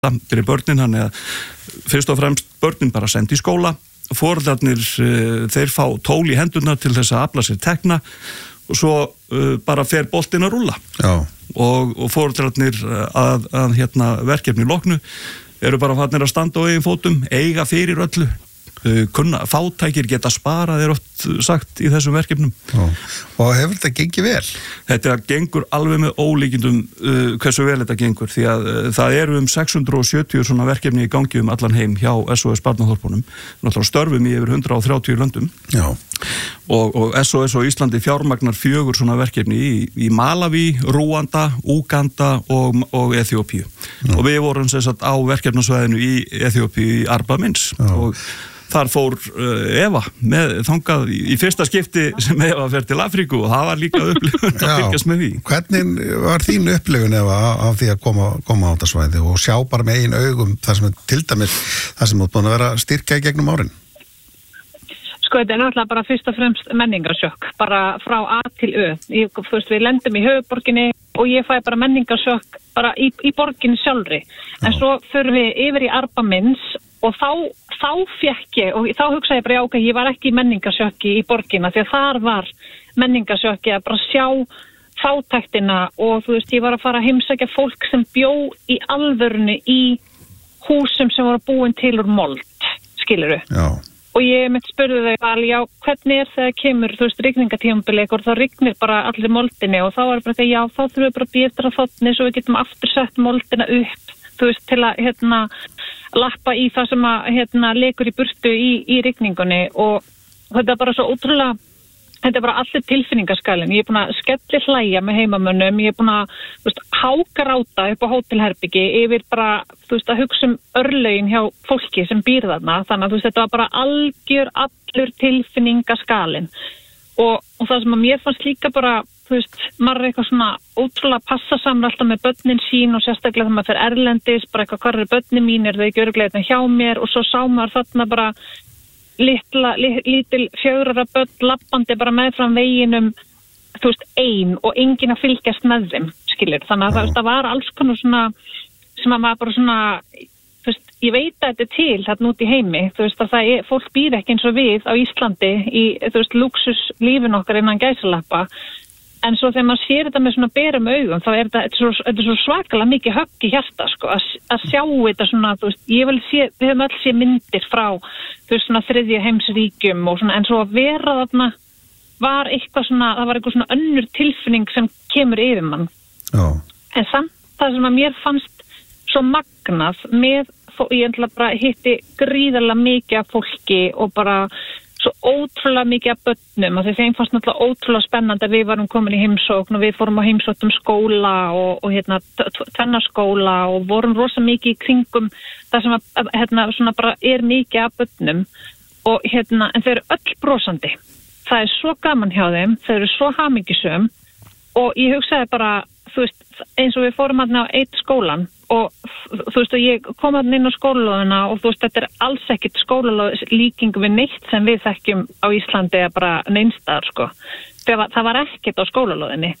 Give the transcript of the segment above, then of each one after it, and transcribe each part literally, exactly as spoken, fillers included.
fyrir börnin, hann er fyrst og fremst börnin bara send í skóla, foreldrarnir þeir fá tól í hendurnar til þess að afla sér tekna og svo uh, bara fer boltinn að rúlla. Já. Og, og foreldrarnir að, að hérna, verkefni loknu eru bara farnir að standa á eigin fótum, eiga fyrir öllu. Kunna, fátækir geta sparað er oft sagt í þessum verkefnum. Já. Og hefur þetta gengið vel? Þetta gengur alveg með ólíkindum uh, hversu vel þetta gengur, því að uh, það eru um sex hundruð sjötíu svona verkefni í gangi um allan heim hjá S O S Barnaþorpunum, náttúrulega störfum í yfir hundrað þrjátíu löndum. Já. Og, og S O S á Íslandi fjármagnar fjögur svona verkefni í, í Malaví, Rúanda, Úganda og, og Eþíópíu. Og við vorum sem sagt á verkefnasvæðinu í Eþíópíu í Arba Mins og þar fór uh, Eva með þangað í, í fyrsta skipti sem Eva fer til Afríku og það var líka upplifun að fylgjast með því. Hvernig var þín upplifun Eva af því að koma, koma á þetta svæði og sjá bara með eigin augum þar sem er til dæmis það sem er búin að vera styrkja í gegnum árin? Sko, þetta er náttúrulega bara fyrst og fremst menningarsjokk, bara frá A til Ö. Ég, þú veist, við lendum í höfuborginni og ég fæ bara menningarsjokk bara í, í borginni sjálfri. En Já. Svo förum við yfir í Arba Mins og þá, þá fekk ég, og þá hugsaði ég bara, já, ok, ég var ekki í menningarsjokki í borginna, því að þar var menningarsjokki að bara sjá fátæktina og þú veist, ég var að fara að heimsækja fólk sem bjó í alvörunni í húsum sem voru búin til úr mold, skilurðu? Já. Og ég mitt spurði þau alveg, já, hvernig er það kemur, þú veist, rigningatímabilið og þá rignir bara allir moldinni og þá var bara því, já, þá þurfum við bara að býja eftir að þotni svo við getum aftur sett moldina upp, þú veist, til að, hérna, lappa í það sem að, hérna, lekur í burtu í, í rigningunni og þetta er bara svo ótrúlega, þetta er bara allir tilfinningaskalinn. Ég er búin að skelli hlæja með heimamönnum, ég er búin að, þú veist, hágráta upp á hótelherbyggi yfir bara, þú veist, að hugsa um örlögin hjá fólki sem býr þarna, þannig að þú veist, þetta var bara algjör allur tilfinningaskalinn og, og það sem að mér fannst líka bara, þú veist, maður er eitthvað svona ótrúlega passasamur alltaf með börnin sín og sérstaklega þegar maður fer erlendis, bara eitthvað hvar eru börnin mín, er þau ekki örugglega hjá mér og svo sá maður þarna bara litla, lítil fjögrara börn lappandi bara meðfram veginum, þú veist, ein og enginn að fylgjast með þeim, skilur. Þannig að það, það var alls konar svona sem að maður bara svona, þú veist, ég veit að þetta er til þarna út í heimi, þú veist, að það er, fólk býr ekki eins og við á Íslandi í, þú veist, lúxuslífin okkar innan gæsalappa. En svo þegar maður sér þetta með svona berum augum, þá er þetta, þetta, er svo, þetta er svo svakalega mikið högg í hjarta, sko, að, að sjá þetta svona, þú veist, ég vil sé, við höfum öll sé myndir frá, þú veist, svona þriðja heimsríkjum og svona, en svo að vera þarna var eitthvað svona, það var eitthvað svona önnur tilfinning sem kemur yfir mann. Já. En samt það sem að mér fannst svo magnað með, ég ætla bara hitti gríðarlega mikið af fólki og bara svo ótrúlega mikið af börnum og þeim fannst náttúrulega ótrúlega spennandi að við varum komin í heimsókn og við fórum á heimsókn um skóla og, og hérna tvennaskóla og vorum rosa mikið í kringum það sem að, hérna, svona bara er mikið af börnum og hérna, en þau eru öll brosandi. Það er svo gaman hjá þeim, þau eru svo hamingjusöm og ég hugsaði bara, þú veist, eins og við fórum hérna á eitt skólan og þú veist, og ég kom hérna inn á skólalóðina og þú veist, þetta er alls ekkit skólalóð líking við neitt sem við þekkjum á Íslandi eða bara neinstaðar, sko. Það var, það var ekkit á skólalóðinni.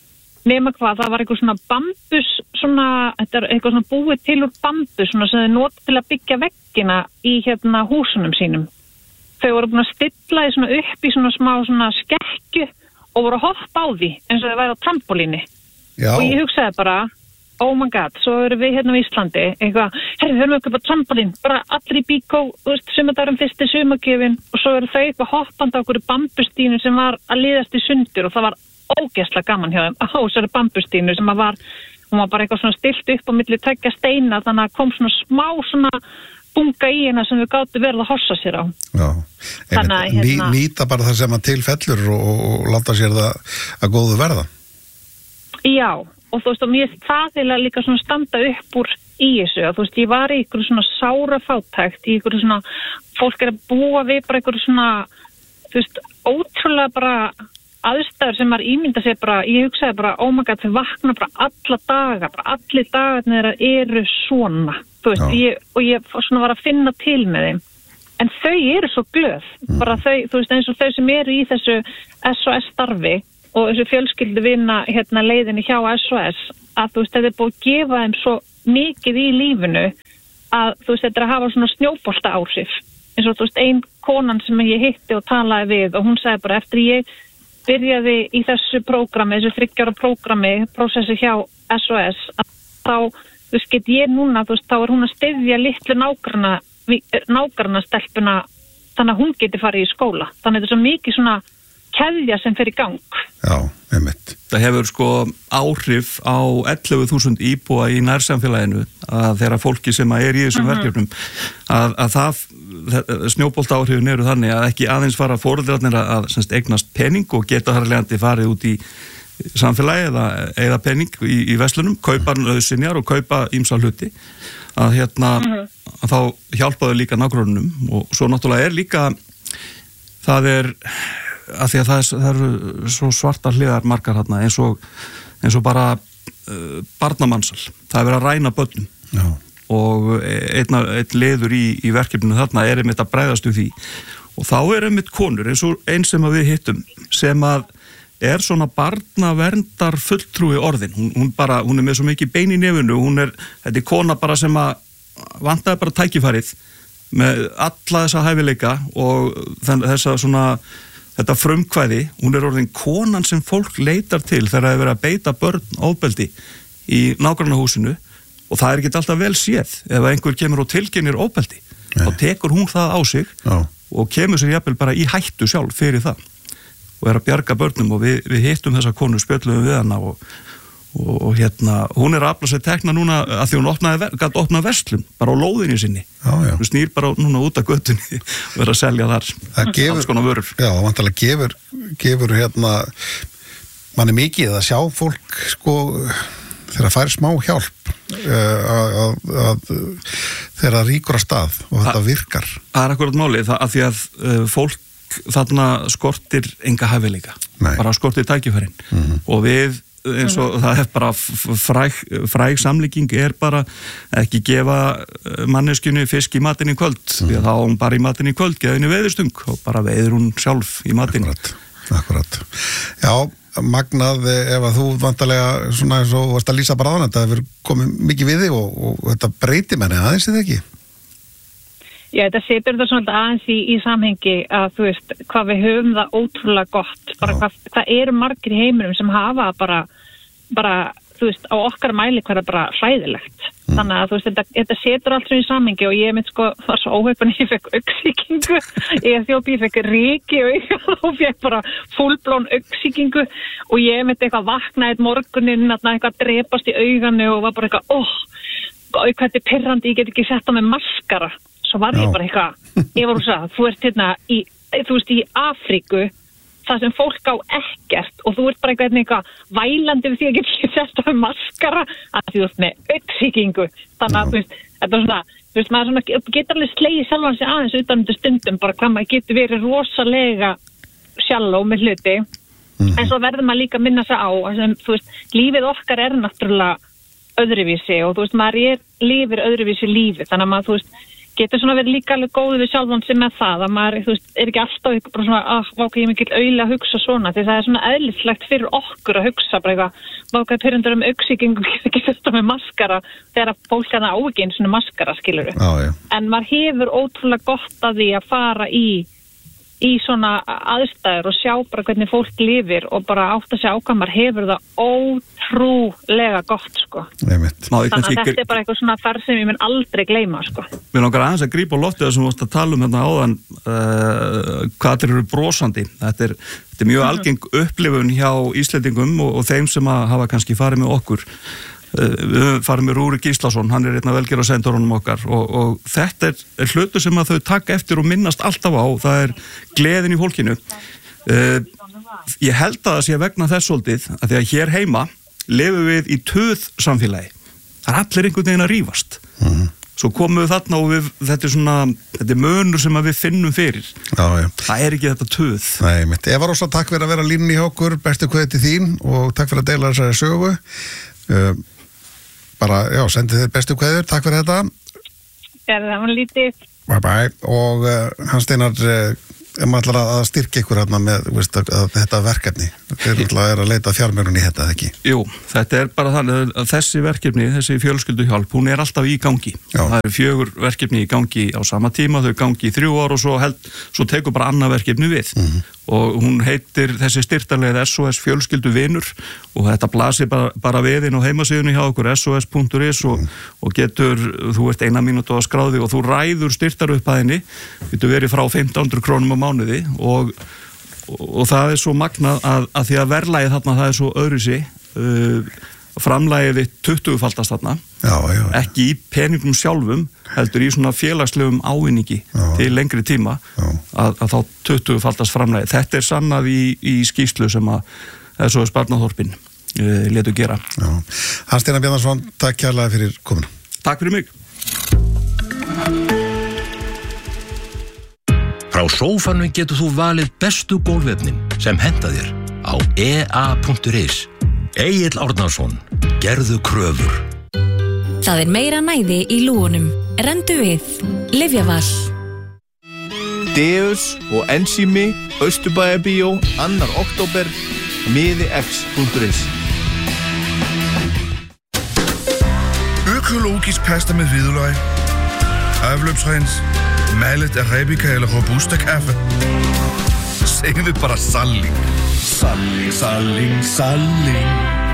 Nema hvað, það var eitthvað svona bambus, svona, þetta er eitthvað svona búið til úr bambus, svona sem þau nota til að byggja veggina í hérna húsunum sínum. Þau voru búin að stilla því svona upp í svona smá svona skekkju og voru að hoppa á því eins og þau væri á trampolíni. Já. Og ég hugsaði bara, oh my god, svo eru við hérna á Íslandi, eitthvað, herri, við erum ekki bara trampolín, bara allir í bíkó, þú veist, sumadarum fyrsti sumagjöfin og svo eru þau eitthvað hoppandi á okkur bambustínu sem var að liðast í sundur og það var ógeðslega gaman hjá þeim, á þessari bambustínu sem að var, hún var bara eitthvað svona stilt upp á milli tveggja steina, þannig að kom svona smá svona bunga í hérna sem við gátum verið að hossa sér á. Já, þannig að hérna, Ný, nýta bara það sem að tilfellur og, og láta sér það að góðu verða. Já, og þú veist, og mér það er líka svona standa upp úr í þessu, og þú veist, ég var í ykkur svona sára fátækt, í ykkur svona, fólk er að búa við bara ykkur svona, þú veist, ótrúlega bara aðstæður sem maður ímynda sér bara, ég hugsaði bara, oh my god, þau vakna bara alla daga, bara allir dagarnir eru svona, þú veist, ég, og ég svona var að finna til með þeim, en þau eru svo glöð, mm. bara þau, þú veist, eins og þau sem eru í þessu S O S starfi, og þessu fjölskyldu vinna hérna leiðinni hjá S O S að þú veist, þetta er búið að gefa þeim svo mikið í lífinu að þú veist, þetta er að hafa svona snjóbolta áhrif eins og þú veist, ein konan sem ég hitti og talaði við og hún sagði bara eftir ég byrjaði í þessu prógrami, þessu þriggja ára prógrami, prósessi hjá S O S að þá, þú veist, get ég núna, þú veist, þá er hún að styðja litlu nágranna, nágranna stelpuna þannig að hún geti farið í skóla. Þannig að þetta er svo mikið svona keðja sem fer í gang. Já, einmitt. Það hefur sko áhrif á ellefu þúsund íbúa í nærsamfélaginu að þeirra fólki sem er í þessum mm-hmm. verkefnum að, að það snjóbolta áhrifin eru þannig að ekki aðeins fara foreldrarnir að, að semst, eignast pening og geta þar leðandi farið út í samfélagi eða, eða pening í, í verslunum, kaupa nauðsynjar og kaupa ýmsa hluti að hérna mm-hmm. að þá hjálpaðu líka nágrunum og svo náttúrulega er líka það er að því að það, er, það eru svo svarta hliðar margar hérna eins og, eins og bara uh, barnamannsal, það er verið að ræna börnum Já. Og einn, einn liður í, í verkefninu þarna er einmitt að bregðast við því og þá er einmitt konur eins og einn sem að við hittum sem að er svona barnaverndar fulltrúi orðin, hún, hún bara, hún er með svo mikið bein í nefinu, hún er, þetta er kona bara sem að vantaði bara tækifærið með alla þessa hæfileika og þessa svona þetta frumkvæði, hún er orðin konan sem fólk leitar til þegar það er verið að beita börn ofbeldi í nágrannahúsinu og það er ekki alltaf vel séð ef einhver kemur og tilkynir ofbeldi þá tekur hún það á sig Já. Og kemur sér jafnvel bara í hættu sjálf fyrir það og er að bjarga börnum og við, við hittum þessa konu, spjöllum við hana og, og, og hérna, hún er að afla sér tekna núna að því hún opnaði, gæti opnað verslun bara á lóðinni sinni Já, já. Hún snýr bara núna út af göttunni og er að selja þar alls konar vörur. Já, vantarlega gefur, gefur hérna manni mikið að sjá fólk sko þegar það fær smá hjálp að, að, að þegar það ríkur að stað og þetta Þa, virkar. Það er akkurat málið það að því að uh, fólk þarna skortir enga hæfileika, Nei. bara skortir tækifærin mm-hmm. og við eins og það er bara fræg, fræg samlíking er bara ekki gefa manneskjunni fisk í matinn í kvöld mm. því að þá hún bara í matinn í kvöld geða henni veiðustung og bara veiður hún sjálf í matinn. Akkurat, akkurat. Já, magnað ef að þú vantarlega svona eins og varst að lýsa bara á hann, þetta hefur komið mikið við þig og, og þetta breytir menni aðeins eða ekki? Já, þetta setur þetta svona aðeins í, í samhengi að þú veist, hvað við höfum það ótrúlega gott, bara hvað, hvað eru margir í heiminum sem hafa bara, bara, þú veist, á okkar mæli hverja bara hræðilegt. Mm. Þannig að þú veist, þetta, þetta setur allt svona í samhengi og ég mynd sko, var svo óheppin, ég fekk augnsýkingu, ég þjópi, ég fekk ryki og ég fekk bara fullblón augnsýkingu og ég mynd eitthvað vaknaði morguninn, eitthvað drepast í auganu og var bara eitthvað, óh, oh, hvað þetta er pirrandi, ég get ekki sett á mig maskara. Svo var ég bara eitthvað, ég var úr það, þú ert hérna í, þú veist, í Afríku, það sem fólk á ekkert og þú ert bara eitthvað eitthvað vælandi við því að geta ekki sett á maskara að þú ert með augnsýkingu. Þannig að þú veist, þetta er svona, þú veist, maður svona, getur alveg slegið sjálfan sig aðeins utan um þetta stundum, bara hvað maður getur verið rosalega sjálf með hluti, mm-hmm. en svo verður maður líka að minna sig á, sem, þú veist, lífið okkar er náttúrulega öðruvísi og þú veist, maður er, lifir öðruvísi lífi, þannig að maður, þú veist, getur svona verið líka alveg góðið við sjálfan sem með það að maður, þú veist, er ekki alltaf eitthvað bara svona, ah, váka ég mikil auðlega að hugsa svona því það er svona eðlislegt fyrir okkur að hugsa bara eitthvað, váka pyrirundur um augnsýkingu ekki fyrst með maskara þegar fólk hana á ekki einu svona maskara, skilur við. Ah, en maður hefur ótrúlega gott að því að fara í í svona aðstæður og sjá bara hvernig fólk lifir og bara átt að sjá hvað maður hefur það ótrúlega gott, sko. Einmitt. Þannig að þetta er bara eitthvað svona þar sem ég mun aldrei gleyma, sko. Mér langar aðeins að grípa á loftið þessum við varst að tala um hérna áðan uh, hvað þeir eru brosandi. Þetta er, þetta er mjög algeng upplifun hjá Íslendingum og, og þeim sem að hafa kannski farið með okkur. Við farum með Rúrik Gíslason, hann er einn af velgjörðarsendurunum okkar og, og þetta er, er hlutu sem að þau taka eftir og minnast alltaf á, það er gleðin í fólkinu. Uh, ég held að það sé vegna þess svolítið að því að hér heima lifum við í töð samfélagi. Það er allir einhvern veginn að rífast. Mm-hmm. Svo komum við þarna og við, þetta er svona, þetta er mönur sem að við finnum fyrir. Já, já. Það er ekki þetta töð. Nei, mitt. Eva Rósa, takk fyrir að vera línni hjá okkur, bestu kveðið til þín og takk fyrir að deila þessari sögu. Uh, bara, já, sendi þér bestu kveður, takk fyrir þetta. Já, það var lítið. Bye bye, og uh, Hans Steinar, uh, ef maður ætlar að styrkja ykkur hérna með veist, að, að þetta verkefni þeir ætla að leita fjármögnun í þetta, ekki? Jú, þetta er bara þannig að þessi verkefni, þessi fjölskylduhjálp, hún er alltaf í gangi. Já. Það eru fjögur verkefni í gangi á sama tíma, þau gangi í þrjú ár og svo, held, svo tekur bara annað verkefni við. Mm-hmm. Og hún heitir þessi styrtarleið S O S fjölskylduvinur og þetta blasir bara, bara við inn á heimasíðunni hjá okkur S O S punktur is og, mm. og getur, þú ert eina mínútu á skráði og þú ræður styrtarupphæðinni, getur verið frá fimmtán hundruð krónum á mánuði og, og, og það er svo magnað að, að því að verðlagið þarna það er svo öðruvísi, uh, framlagið við tuttugufaldast þarna, já, já, já. Ekki í peningum sjálfum, heldur í svona félagslegum ávinningi já. Til lengri tíma að, að þá tuttugufaldast framlagið. Þetta er sannað í, í skýrslu sem að S O S Barnaþorpin uh, letu gera. Já. Hans Steinar Bjarnason, takk kærlega fyrir komuna. Takk fyrir mig. Frá sófanum getur þú valið bestu gólfefnin sem henta þér á e a punktur is. Egill Árnason, gerðu kröfur. Það er meira næði í lúgunum. Rendu við. Lyfjaval. Deus og Enzimi, Austurbæjarbíó, annar október, miði x punktur is. Økologisk pasta med hvidløg, afløbsrens, mallet arabica eller robusta kaffe. Segðu bara salling. Salling, salling, salling.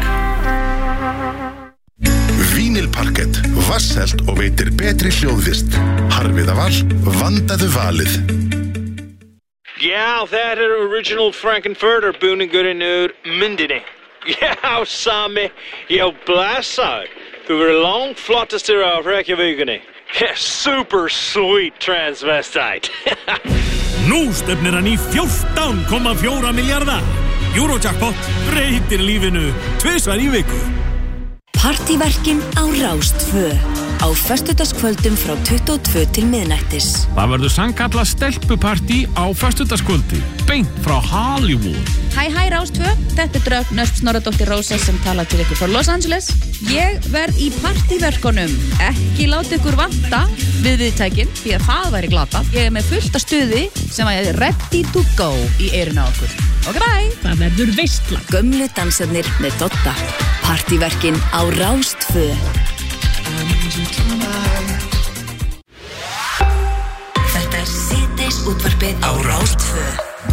Vínilparkett, vasselt og veitir betri hljóðvist. Harfiðaval, vandaðu valið. Já, þetta er original Frankenfurter búningurinn úr myndinni. Já, Sami, já, blessaður. Þú verður langflottastur á Reykjavíkunni. Super sweet transvestite. Nú stefnir hann í fjórtán komma fjóra milljarða. Eurojackpot breytir lífinu tvisvar í viku. Partíverkin á Rás tvö. Á föstudagskvöldum frá tuttugu og tvö til miðnættis. Það verður sannkallað stelpupartí á föstudagskvöldi. Beint frá Hollywood. Hæ, hæ, Rás tvö. Þetta er Dröfn Ösp Snorradóttir Rósa sem talar til ykkur frá Los Angeles. Ég verð í partíverkunum. Ekki láta ykkur vanta við viðtækin, því að það væri glatað. Ég er með fullt af stuði sem er ready to go í eyrun á okkur. Ok, bye! Það verður veistla. Gömlu dansarnir með Dotta. Partíverkin á Rás tvö. Þetta er síðdeis útvarpið á Rás tvö.